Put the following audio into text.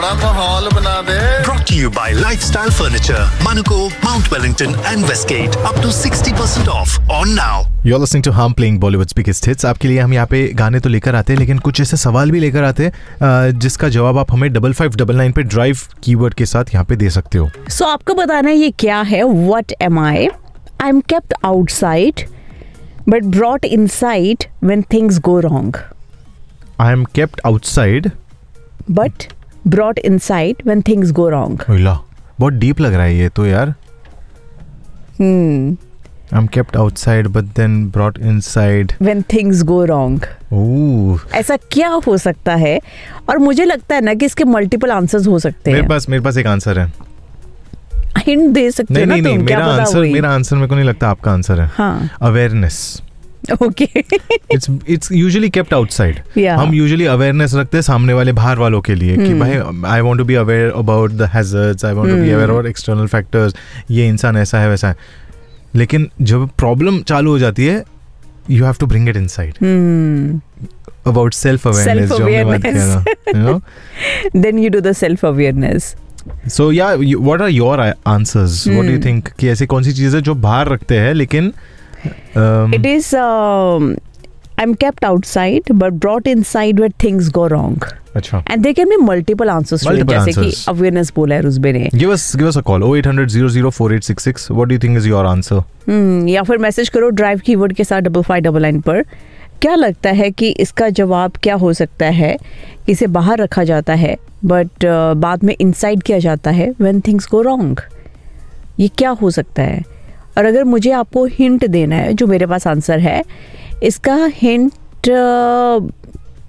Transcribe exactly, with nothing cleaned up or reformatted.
माहौल बना दे। Brought to you by Lifestyle Furniture, Manuko, Mount Wellington and Westgate. Up to sixty percent off on now. You're listening to Hum playing Bollywood's biggest hits. आपके लिए हम यहाँ पे गाने तो लेकर आते हैं, लेकिन कुछ ऐसे सवाल भी लेकर आते हैं जिसका जवाब आप हमें डबल फाइव डबल नाइन पे ड्राइव कीवर्ड के साथ यहाँ पे दे सकते हो. सो so, आपको बताना है ये क्या है. What am I? I'm kept outside, but brought inside when things go wrong. I am kept outside, but brought inside when things go wrong. ओला, बहुत डीप लग रहा है ये तो यार. Hmm. I'm kept outside but then brought inside when things go wrong. Ooh. ऐसा क्या हो सकता है? और मुझे लगता है ना कि इसके मल्टीपल आंसर्स हो सकते हैं. मेरे पास मेरे पास एक आंसर है. हिंट दे सकते हो ना तुम? नहीं नहीं, क्या मेरा पता आंसर मेरा आंसर मेरे को नहीं लगता आपका आंसर है. हाँ. Awareness. Okay. It's it's usually kept outside. Yeah. हम यूजुअली अवेयरनेस रखते हैं सामने वाले बाहर वालों के लिए कि भाई I want to be aware about the hazards, I want to be aware about external factors, ये इंसान ऐसा है वैसा है. लेकिन जब प्रॉब्लम चालू हो जाती है you have to bring it inside. About self awareness जो हमने बात किया था, you know. Then you do the self awareness. सो या what are your answers? What do you think कि ऐसी कौन सी चीजें जो बाहर रखते हैं लेकिन Um, it is um, I'm kept outside but brought inside where things go wrong. अच्छा. And there can be multiple answers to it, जैसे कि awareness बोला है रुजबे ने. Give us give us a call oh eight hundred zero zero four eight six six. What do you think is your answer? Hmm, या फिर message करो drive keyword के साथ डबल फाइव डबल नाइन पर. क्या लगता है कि इसका जवाब क्या हो सकता है? इसे बाहर रखा जाता है बट uh, बाद में इनसाइड किया जाता है when things go wrong. ये क्या हो सकता है? और अगर मुझे आपको हिंट देना है, जो मेरे पास आंसर है, इसका हिंट